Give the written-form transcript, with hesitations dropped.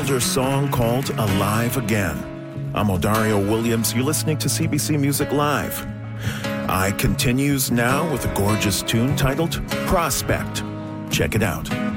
older song called Alive Again. I'm Odario Williams. You're listening to CBC Music Live. I continues now with a gorgeous tune titled Prospect. Check it out.